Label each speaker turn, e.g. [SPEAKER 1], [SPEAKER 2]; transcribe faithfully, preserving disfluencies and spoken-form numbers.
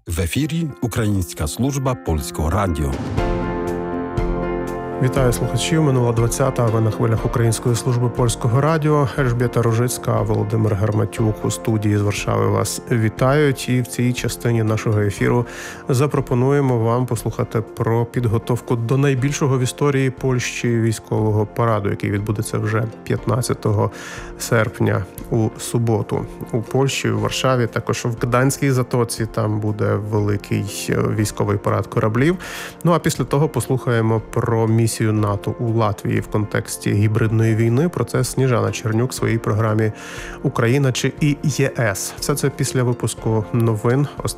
[SPEAKER 1] В ефірі Українська служба Польського радіо.
[SPEAKER 2] Вітаю слухачів. Минула двадцята, а ви на хвилях Української служби Польського радіо. Ельжбєта Ружицька, Володимир Герматюк у студії з Варшави вас вітають. І в цій частині нашого ефіру запропонуємо вам послухати про підготовку до найбільшого в історії Польщі військового параду, який відбудеться вже п'ятнадцятого серпня у суботу. У Польщі, в Варшаві, також в Гданській затоці там буде великий військовий парад кораблів. Ну а після того послухаємо про місію місію НАТО у Латвії в контексті гібридної війни. Про це Сніжана Чернюк в своїй програмі «Україна чи і ЄС». Все це після випуску новин.